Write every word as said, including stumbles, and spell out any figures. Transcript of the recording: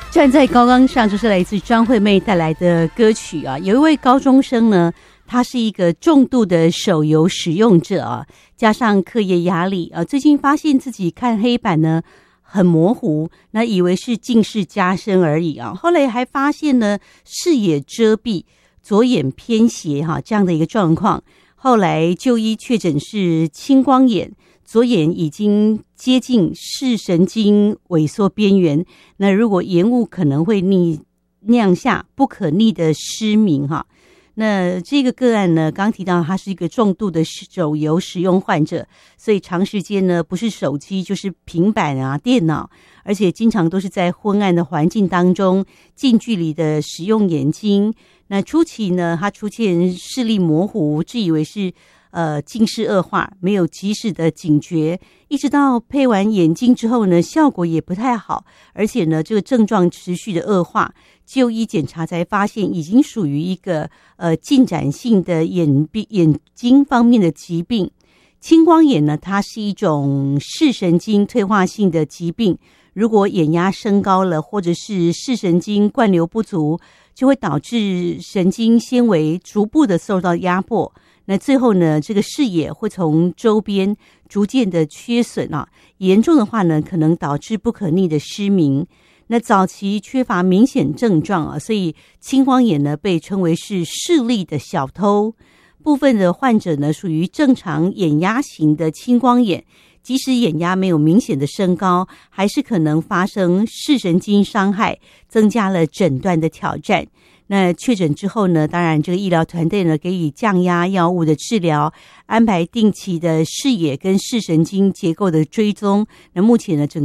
站在高岗上，就是来自张惠妹带来的歌曲啊。有一位高中生呢，他是一个重度的手游使用者啊，加上课业压力啊，最近发现自己看黑板呢很模糊，那以为是近视加深而已啊，后来还发现呢视野遮蔽、左眼偏斜哈、啊、这样的一个状况，后来就医确诊是青光眼。左眼已经接近视神经萎缩边缘，那如果延误可能会逆酿下不可逆的失明哈。那这个个案呢，刚提到他是一个重度的手游使用患者，所以长时间呢不是手机就是平板啊、电脑，而且经常都是在昏暗的环境当中近距离的使用眼睛。那初期呢，他出现视力模糊，自以为是呃，近视恶化，没有及时的警觉，一直到配完眼镜之后呢，效果也不太好，而且呢，这个症状持续的恶化，就医检查才发现已经属于一个呃进展性的眼病眼睛方面的疾病。青光眼呢，它是一种视神经退化性的疾病，如果眼压升高了，或者是视神经灌流不足，就会导致神经纤维逐步的受到压迫。那最后呢，这个视野会从周边逐渐的缺损啊，严重的话呢，可能导致不可逆的失明。那早期缺乏明显症状啊，所以青光眼呢被称为是视力的小偷。部分的患者呢属于正常眼压型的青光眼，即使眼压没有明显的升高，还是可能发生视神经伤害，增加了诊断的挑战。那确诊之后呢，当然这个医疗团队呢给予降压药物的治疗，安排定期的视野跟视神经结构的追踪。那目前呢整